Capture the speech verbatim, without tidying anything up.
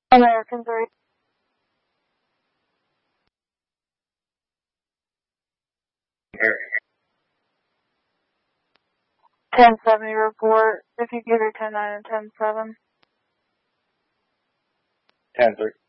American three. ten seventy report. If you give her ten nine and ten seven. ten three.